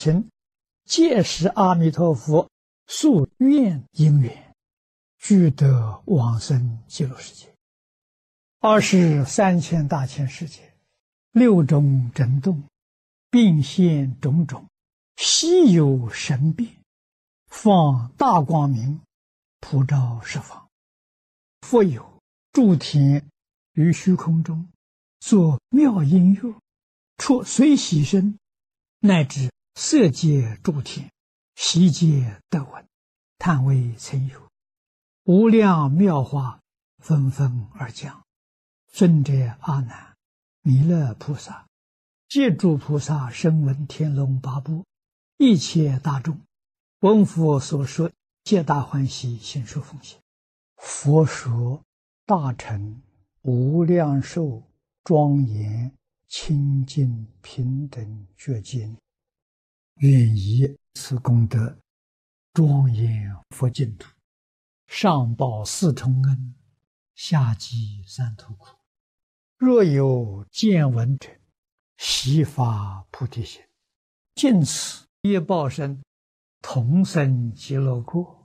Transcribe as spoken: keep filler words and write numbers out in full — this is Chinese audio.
请届时阿弥陀佛宿愿因缘，具得往生极乐世界。二是三千大千世界，六种震动，并现种种，稀有神变，放大光明，普照十方。复有诸天于虚空中，作妙音乐，出随喜声，乃至色界诸天，悉皆得闻，叹为曾有。无量妙法纷纷而降。尊者阿难、弥勒菩萨、借诸菩萨声闻天龙八部一切大众，闻佛所说，皆大欢喜，信受奉献。佛说大乘无量寿庄严清净平等觉经，愿以此功德庄严佛净土，上报四重恩，下济三途苦。若有见闻者，悉发菩提心，尽此业报身，同生极乐国。